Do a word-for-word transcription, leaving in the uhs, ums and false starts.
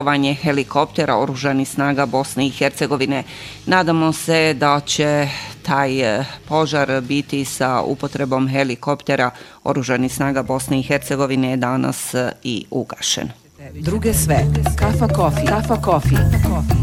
helikoptera Oružanih snaga Bosne i Hercegovine. Nadamo se da će taj požar biti sa upotrebom helikoptera Oružanih snaga Bosne i Hercegovine danas i ugašen. Druge sve. Kafa Coffee. Kafa Coffee.